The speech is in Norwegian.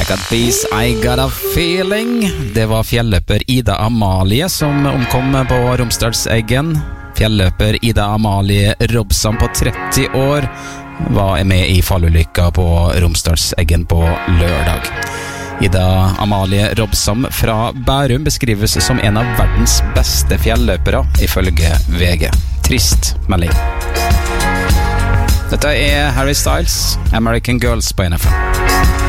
Black Eyed Peas, I Got a Feeling. Det var fjelløper Ida Amalie som omkom på Romsdalseggen. Fjelløper Ida Amalie Robson på 30 år var med i fallulykka på Romsdalseggen på lørdag. Ida Amalie Robson fra Bærum beskrives som en av verdens beste fjelløpere, ifølge VG. Trist melding. Dette Harry Styles, American Girls på NFM.